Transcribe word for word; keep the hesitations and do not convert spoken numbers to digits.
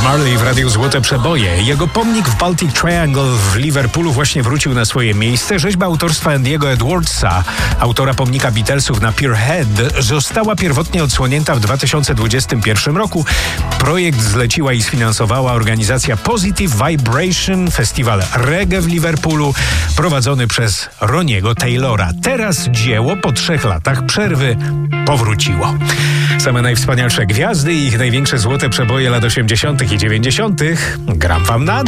Marley w Radiu Złote Przeboje. Jego pomnik w Baltic Triangle w Liverpoolu właśnie wrócił na swoje miejsce. Rzeźba autorstwa Andiego Edwardsa, autora pomnika Beatlesów na Pier Head, została pierwotnie odsłonięta w dwa tysiące dwudziestym pierwszym roku. Projekt zleciła i sfinansowała organizacja Positive Vibration, festiwal reggae w Liverpoolu, prowadzony przez Roniego Taylora. Teraz dzieło po trzech latach przerwy powróciło. Same najwspanialsze gwiazdy i ich największe złote przeboje lat osiemdziesiątych i dziewięćdziesiątych gram wam na